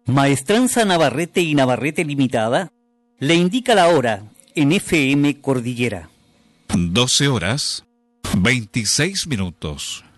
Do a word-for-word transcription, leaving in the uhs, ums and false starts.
Maestranza Navarrete y Navarrete Limitada le indica la hora en F M Cordillera. doce horas, veintiséis minutos.